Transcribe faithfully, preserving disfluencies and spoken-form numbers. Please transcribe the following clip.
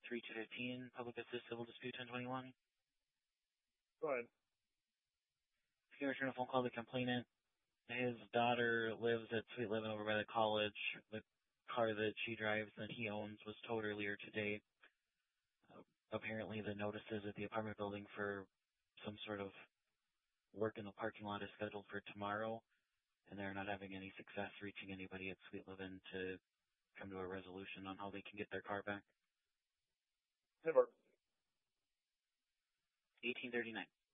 three two fifteen, Public Assist Civil Dispute ten twenty-one. Go ahead. If you return a phone call to the complainant, his daughter lives at Sweet Living over by the college. The car that she drives that he owns was towed earlier today. Uh, apparently the notices at the apartment building for some sort of work in the parking lot is scheduled for tomorrow, and they're not having any success reaching anybody at Sweet Living to come to a resolution on how they can get their car back. Never. eighteen thirty-nine.